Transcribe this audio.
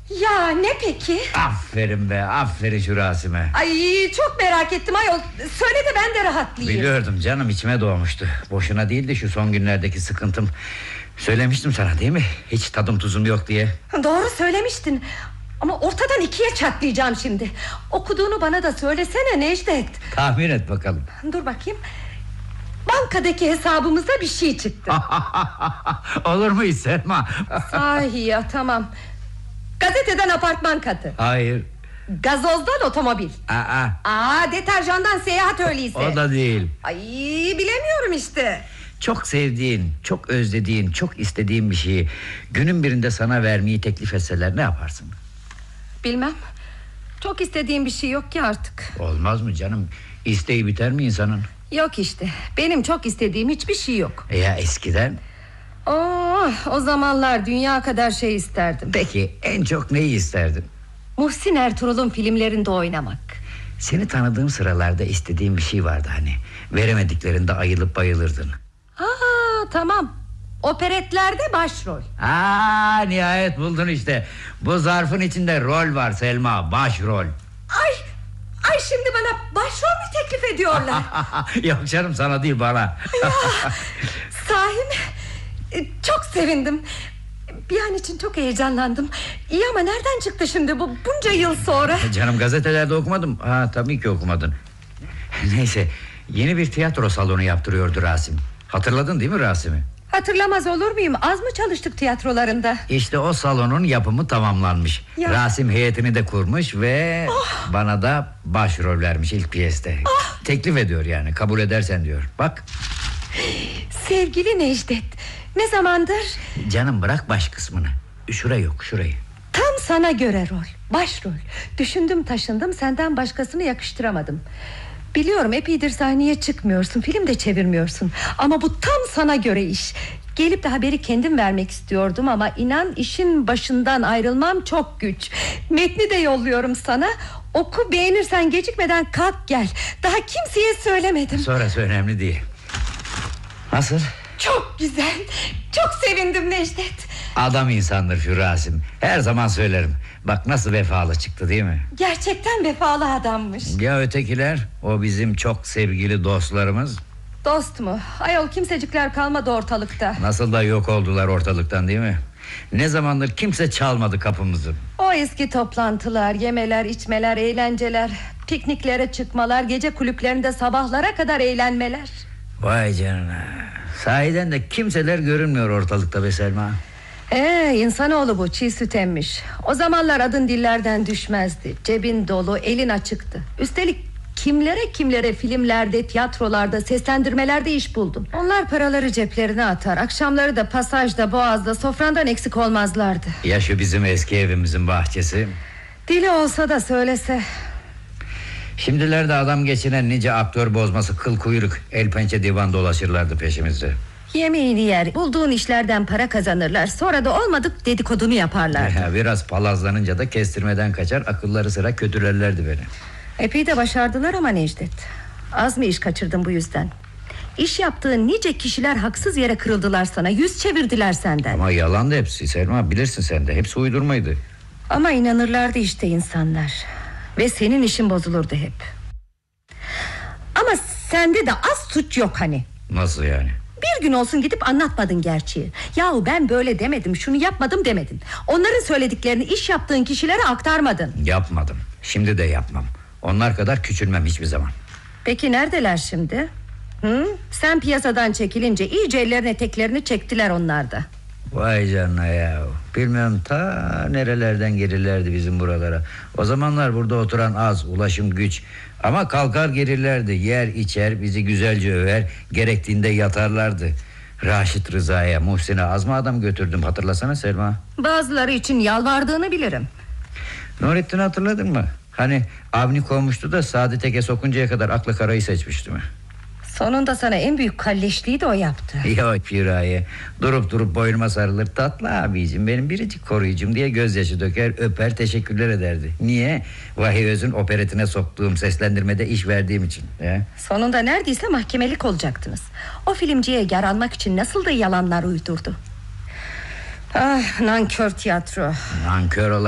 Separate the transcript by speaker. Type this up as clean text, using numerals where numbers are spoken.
Speaker 1: Ya ne peki?
Speaker 2: Aferin be, aferin şu Rasim'e.
Speaker 1: Ay çok merak ettim ayol. Söyle de ben de rahatlayayım.
Speaker 2: Biliyordum canım, içime doğmuştu. Boşuna değildi şu son günlerdeki sıkıntım. Söylemiştim sana değil mi? Hiç tadım tuzum yok diye.
Speaker 1: Doğru söylemiştin. Ama ortadan ikiye çatlayacağım şimdi. Okuduğunu bana da söylesene Necdet.
Speaker 2: Tahmin et bakalım.
Speaker 1: Dur bakayım. Bankadaki hesabımızda bir şey çıktı.
Speaker 2: Olur mu hiç Selma?
Speaker 1: Sahi ya, tamam. Gazeteden apartman katı.
Speaker 2: Hayır.
Speaker 1: Gazozdan otomobil. Deterjandan seyahat öyleyse.
Speaker 2: O da değil.
Speaker 1: Ay bilemiyorum işte.
Speaker 2: Çok sevdiğin, çok özlediğin, çok istediğin bir şeyi günün birinde sana vermeyi teklif etseler ne yaparsın?
Speaker 1: Bilmem. Çok istediğim bir şey yok ki artık.
Speaker 2: Olmaz mı canım? İsteği biter mi insanın?
Speaker 1: Yok işte. Benim çok istediğim hiçbir şey yok.
Speaker 2: Ya eskiden?
Speaker 1: O zamanlar dünya kadar şey isterdim.
Speaker 2: Peki en çok neyi isterdin?
Speaker 1: Muhsin Ertuğrul'un filmlerinde oynamak.
Speaker 2: Seni tanıdığım sıralarda istediğin bir şey vardı hani. Veremediklerinde ayılıp bayılırdın.
Speaker 1: Tamam. Operetlerde başrol.
Speaker 2: Nihayet buldun işte. Bu zarfın içinde rol var Selma, başrol.
Speaker 1: Ay şimdi bana başrol mü teklif ediyorlar?
Speaker 2: Yok canım, sana değil bana.
Speaker 1: Ya, sahi mi? Çok sevindim. Bir an için çok heyecanlandım. İyi ama nereden çıktı şimdi bu bunca yıl sonra?
Speaker 2: Canım gazetelerde okumadım. Tabii ki okumadın. Neyse, yeni bir tiyatro salonu yaptırıyordu Rasim. Hatırladın değil mi Rasim'i?
Speaker 1: Hatırlamaz olur muyum? Az mı çalıştık tiyatrolarında?
Speaker 2: İşte o salonun yapımı tamamlanmış.
Speaker 1: Ya.
Speaker 2: Rasim heyetini de kurmuş ve bana da başrol vermiş ilk piyeste. Teklif ediyor yani, kabul edersen diyor. Bak.
Speaker 1: Sevgili Necdet, ne zamandır?
Speaker 2: Canım bırak baş kısmını. Şurayı yok, şurayı.
Speaker 1: Tam sana göre rol, başrol. Düşündüm taşındım, senden başkasını yakıştıramadım. Biliyorum epeydir sahneye çıkmıyorsun, film de çevirmiyorsun. Ama bu tam sana göre iş. Gelip de haberi kendim vermek istiyordum ama inan işin başından ayrılmam çok güç. Metni de yolluyorum sana. Oku, beğenirsen gecikmeden kalk gel. Daha kimseye söylemedim.
Speaker 2: Sonrası önemli değil. Nasıl?
Speaker 1: Çok güzel. Çok sevindim Necdet.
Speaker 2: Adam insandır şu Rasim. Her zaman söylerim. Bak nasıl vefalı çıktı değil mi?
Speaker 1: Gerçekten vefalı adammış.
Speaker 2: Ya ötekiler? O bizim çok sevgili dostlarımız.
Speaker 1: Dost mu? Ayol kimsecikler kalmadı ortalıkta.
Speaker 2: Nasıl da yok oldular ortalıktan değil mi? Ne zamandır kimse çalmadı kapımızı.
Speaker 1: O eski toplantılar, yemeler, içmeler, eğlenceler, pikniklere çıkmalar, gece kulüplerinde sabahlara kadar eğlenmeler.
Speaker 2: Vay canına. Sahiden de kimseler görünmüyor ortalıkta be Selma.
Speaker 1: İnsanoğlu bu, çiğ süt emmiş. O zamanlar adın dillerden düşmezdi. Cebin dolu, elin açıktı. Üstelik kimlere filmlerde, tiyatrolarda, seslendirmelerde iş buldum. Onlar paraları ceplerine atar, akşamları da pasajda, boğazda, sofrandan eksik olmazlardı.
Speaker 2: Ya şu bizim eski evimizin bahçesi?
Speaker 1: Dili olsa da söylese.
Speaker 2: Şimdilerde adam geçinen nice aktör bozması, kıl kuyruk, el pençe divan dolaşırlardı peşimizde.
Speaker 1: Yemeğini yer, bulduğun işlerden para kazanırlar. Sonra da olmadık dedikodunu yaparlardı.
Speaker 2: Biraz palazlanınca da kestirmeden kaçar, akılları sıra kötülerlerdi beni.
Speaker 1: Epey de başardılar ama Necdet. Az mı iş kaçırdın bu yüzden? İş yaptığın nice kişiler haksız yere kırıldılar sana, yüz çevirdiler senden.
Speaker 2: Ama yalandı hepsi Selma, bilirsin sen de. Hepsi uydurmaydı.
Speaker 1: Ama inanırlardı işte insanlar. Ve senin işin bozulurdu hep. Ama sende de az suç yok hani.
Speaker 2: Nasıl yani?
Speaker 1: Bir gün olsun gidip anlatmadın gerçeği. Yahu ben böyle demedim, şunu yapmadım demedin. Onların söylediklerini iş yaptığın kişilere aktarmadın.
Speaker 2: Yapmadım, şimdi de yapmam. Onlar kadar küçülmem hiçbir zaman.
Speaker 1: Peki neredeler şimdi? Sen piyasadan çekilince iyice ellerine eteklerini çektiler onlar da.
Speaker 2: Vay canına ya. Bilmem ta nerelerden gelirlerdi bizim buralara. O zamanlar burada oturan az, ulaşım güç. Ama kalkar gelirlerdi, yer içer, bizi güzelce över, gerektiğinde yatarlardı. Raşit Rıza'ya, Muhsin'e az mı adam götürdüm, hatırlasana Selma.
Speaker 1: Bazıları için yalvardığını bilirim.
Speaker 2: Nurettin'i hatırladın mı? Hani Avni kovmuştu da Saadet Eke sokuncaya kadar aklı karayı seçmişti mi?
Speaker 1: Sonunda sana en büyük kalleşliği de o yaptı.
Speaker 2: Ya Piraye, durup boynuma sarılır, tatlı abicim, benim biricik koruyucum diye gözyaşı döker, öper, teşekkürler ederdi. Niye? Vahiy Öz'ün operetine soktuğum seslendirmede iş verdiğim için.
Speaker 1: Sonunda neredeyse mahkemelik olacaktınız. O filmciye yer almak için nasıl da yalanlar uydurdu. Nankör tiyatro.
Speaker 2: Nankör olan